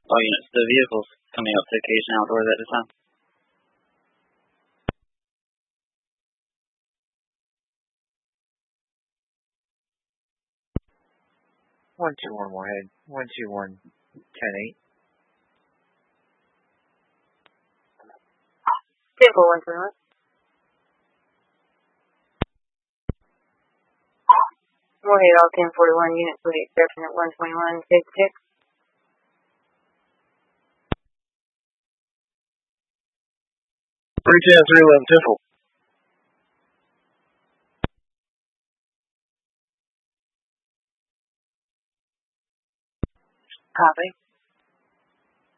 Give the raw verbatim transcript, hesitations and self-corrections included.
All units, the vehicles coming up to occasion outdoors at this time. One two one Warhead. One two one ten eight. Temple one twenty one. Warhead all ten forty one units with the exception at one twenty one fifty six. Three ten three eleven Temple. Copy.